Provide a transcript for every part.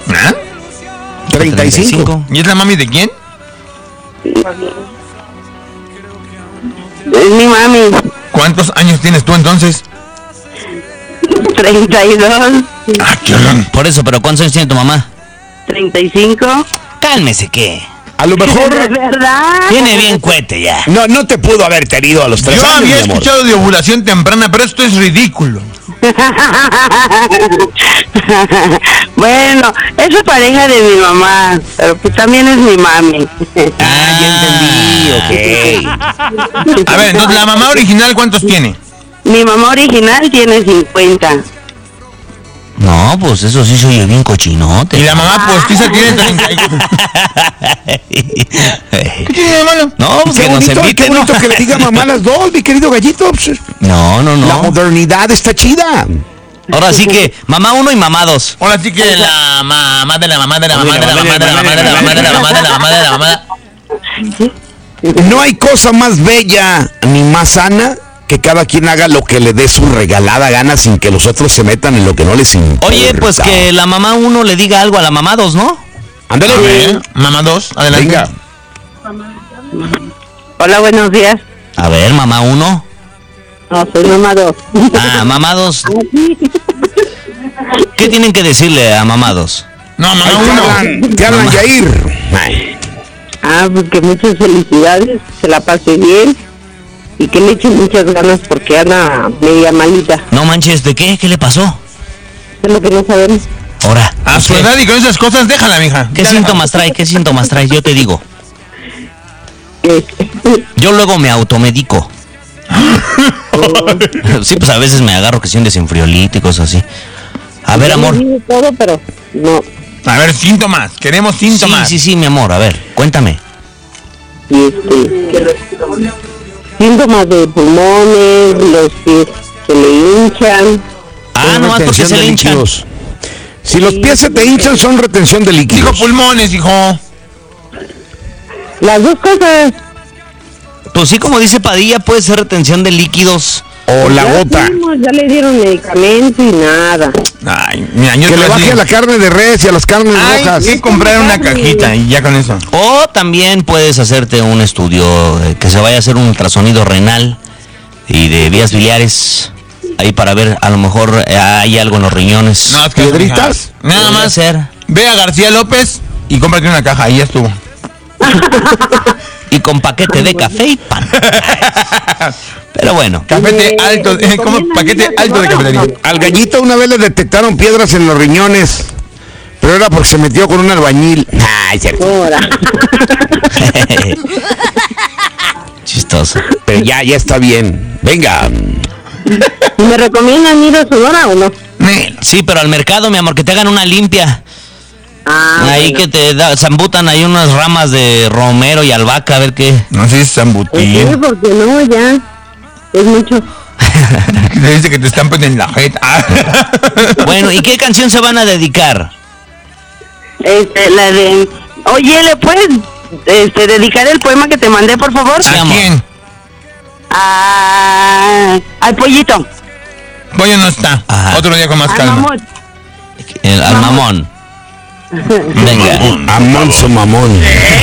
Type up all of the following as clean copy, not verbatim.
¿Ah? 35. ¿Y es la mami de quién? Es mi mami. ¿Cuántos años tienes tú entonces? 32. Ah, qué horror. Por eso, pero ¿cuántos años tiene tu mamá? 35. Cálmese, ¿qué? A lo mejor... ¿Es verdad? Tiene bien cohete ya. No te pudo haber tenido a los 3 Yo años, había mi amor. escuchado de ovulación temprana, pero esto es ridículo. Bueno, es la pareja de mi mamá, pero pues también es mi mami. Ya entendí, ok. A ver, entonces, ¿la mamá original cuántos tiene? Mi mamá original tiene 50. No, pues eso sí se oye bien cochinote. Y la mamá postiza tiene 31. ¿Qué tiene de malo? No, pues Qué que nos bonito, qué inviten, ¿no? bonito que le diga mamá a las dos, mi querido gallito. No. La modernidad está chida. Ahora sí que mamá 1 y mamá 2. Ahora sí que la mamá de la mamá de la mamá de la mamá de la mamá de la mamá de la mamá de la mamá de la mamá. No hay cosa más bella ni más sana que cada quien haga lo que le dé su regalada gana sin que los otros se metan en lo que no les importa. Oye, pues que la mamá 1 le diga algo a la mamá 2, ¿no? Ándale. A ver, mamá 2, adelante. Venga. Hola, buenos días. A ver, mamá 1. No, soy mamá 2. Ah, mamá 2. ¿Qué tienen que decirle a mamá 2? No, mamá Ay, 1. te hablan, Yair. Ay. Pues que muchas felicidades, se la pase bien y que le echen muchas ganas porque anda media malita. No manches, ¿de qué? ¿Qué le pasó? Es lo que no sabemos. Ahora. A su edad y con esas cosas, déjala, mija. ¿Qué síntomas trae? ¿Qué síntomas trae? Yo te digo. Este, Yo luego me automedico. Sí, pues a veces me agarro que soy un desenfriolito y cosas así. A ver, amor. digo todo, pero no. A ver, síntomas. Queremos síntomas. Sí, mi amor. A ver, cuéntame. Síntomas de pulmones, los pies se le hinchan. Ah, no, porque Retención se de le hinchan. líquidos. Si los pies se te hinchan, son retención de Dijo líquidos. pulmones, hijo. Las dos cosas. Pues sí, como dice Padilla, puede ser retención de líquidos. O la Ya gota. fuimos, ya le dieron medicamento y nada. Ay, mira, yo Que te le voy a baje decir. la carne de res y a las carnes Hay rojas. que comprar una cajita y ya con eso. O también puedes hacerte un estudio que se vaya a hacer un ultrasonido renal y de vías biliares. Ahí para ver, a lo mejor hay algo en los riñones. No, es que ¿Piedritas? Nada Podría más. ser. Ve a García López y cómprate una caja. Ahí ya estuvo. Y con paquete de café y pan. Pero bueno. Cafete alto, como paquete alto de cafetería. Al gallito una vez le detectaron piedras en los riñones, pero era porque se metió con un albañil. Ay, cierto. Ahora. Chistoso. Pero ya está bien. Venga. ¿Me recomiendan ir a Sonora o no? Nel. Sí, pero al mercado, mi amor, que te hagan una limpia. Ahí Bueno. que te zambutan ahí unas ramas de romero y albahaca, a ver qué. No sé si es Sí, zambutín. porque no, ya. Es mucho. Le dice que te estampen en la jeta. Bueno, ¿y qué canción se van a dedicar? La de... Oye, ¿le puedes dedicar el poema que te mandé, por favor? Sí, ¿A amor. quién? Al pollito. Pollo no está. Ajá. Otro día con más Al calma. mamut. Al mamón. Venga. Amón su mamón.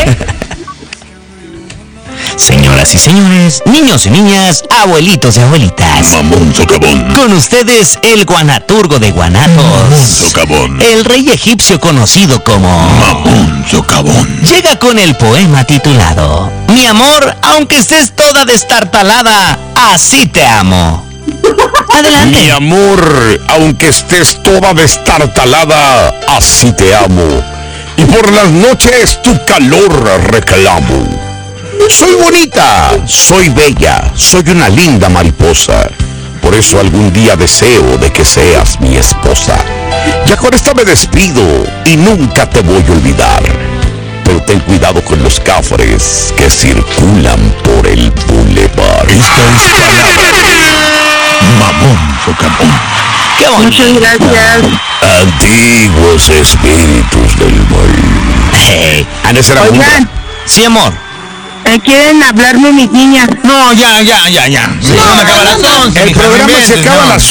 Señoras y señores, niños y niñas, abuelitos y abuelitas. Mamón socavón. Con ustedes, el guanaturgo de guanatos. Socavón. El rey egipcio conocido como... Mamón socavón. Llega con el poema titulado Mi amor, aunque estés toda destartalada, así te amo. Adelante. Mi amor, aunque estés toda destartalada, así te amo. Y por las noches tu calor reclamo. Soy bonita, soy bella, soy una linda mariposa. Por eso algún día deseo de que seas mi esposa. Ya con esta me despido y nunca te voy a olvidar. Pero ten cuidado con los cafres que circulan por el bulevar. Esta es palabra. Mamón socavón. Qué bonito. Muchas gracias. Antiguos espíritus del mal. Hey. Esa era Oigan, Sí, amor. ¿quieren hablarme mis niñas? No, ya. Sí, no, me acaba las 11. El mija, programa no se inventes, acaba a no. las